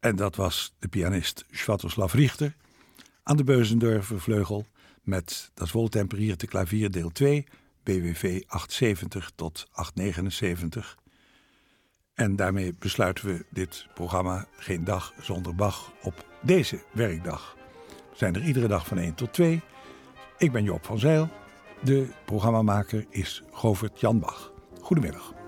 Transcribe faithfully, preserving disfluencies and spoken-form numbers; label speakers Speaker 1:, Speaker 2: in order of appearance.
Speaker 1: En dat was de pianist Swiatoslav Richter aan de Beuzendorfer vleugel met Das Wohltemperierte Klavier deel twee, B W V achtzeventig tot achtzeventig. En daarmee besluiten we dit programma Geen Dag Zonder Bach op deze werkdag. We zijn er iedere dag van één tot twee. Ik ben Joop van Zijl. De programmamaker is Govert Jan Bach. Goedemiddag.